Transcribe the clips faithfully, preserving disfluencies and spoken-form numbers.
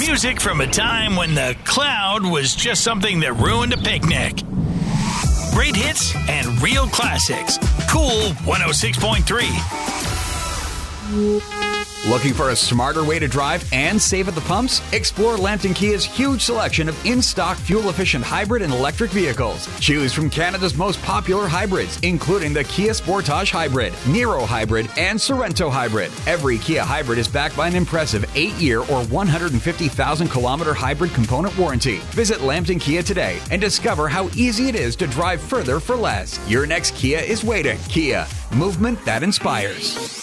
Music from a time when the cloud was just something that ruined a picnic. Great hits and real classics. Cool one oh six point three. Looking for a smarter way to drive and save at the pumps? Explore Lambton Kia's huge selection of in-stock fuel-efficient hybrid and electric vehicles. Choose from Canada's most popular hybrids, including the Kia Sportage Hybrid, Niro Hybrid, and Sorento Hybrid. Every Kia hybrid is backed by an impressive eight-year or one hundred fifty thousand kilometer hybrid component warranty. Visit Lambton Kia today and discover how easy it is to drive further for less. Your next Kia is waiting. Kia, movement that inspires.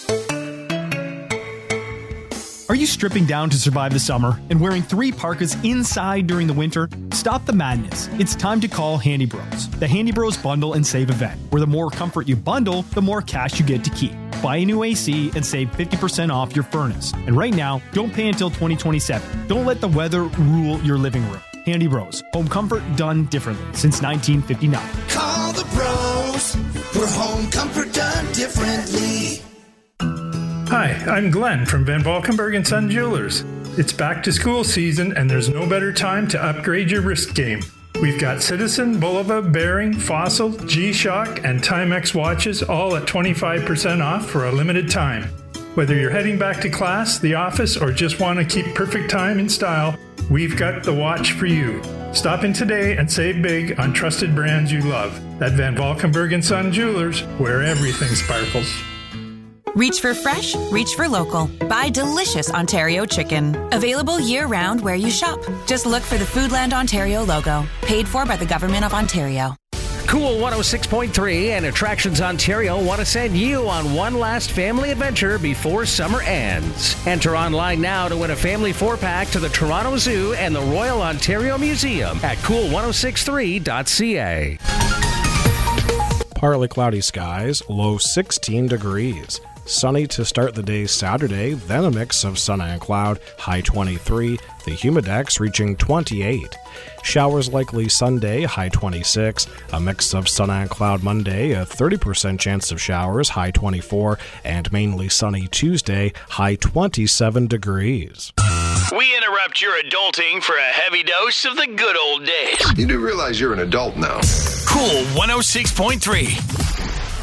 Are you stripping down to survive the summer and wearing three parkas inside during the winter? Stop the madness. It's time to call Handy Bros. The Handy Bros Bundle and Save event, where the more comfort you bundle, the more cash you get to keep. Buy a new A C and save fifty percent off your furnace. And right now, don't pay until twenty twenty-seven. Don't let the weather rule your living room. Handy Bros. Home comfort done differently since nineteen fifty-nine. Call the pros for home comfort done differently. Hi, I'm Glenn from Van Valkenburg and Son Jewelers. It's back to school season and there's no better time to upgrade your wrist game. We've got Citizen, Bulova, Bearing, Fossil, G-Shock, and Timex watches all at twenty-five percent off for a limited time. Whether you're heading back to class, the office, or just want to keep perfect time in style, we've got the watch for you. Stop in today and save big on trusted brands you love. At Van Valkenburg and Son Jewelers, where everything sparkles. Reach for fresh, reach for local. Buy delicious Ontario chicken. Available year-round where you shop. Just look for the Foodland Ontario logo. Paid for by the Government of Ontario. Cool one oh six point three and Attractions Ontario want to send you on one last family adventure before summer ends. Enter online now to win a family four-pack to the Toronto Zoo and the Royal Ontario Museum at cool ten sixty-three dot c a. Partly cloudy skies, low sixteen degrees. Sunny to start the day Saturday, then a mix of sun and cloud, high twenty-three, the humidex reaching twenty-eight. Showers likely Sunday, high twenty-six, a mix of sun and cloud Monday, a thirty percent chance of showers, high twenty-four, and mainly sunny Tuesday, high twenty-seven degrees. We interrupt your adulting for a heavy dose of the good old days. You do realize you're an adult now. Cool one oh six point three.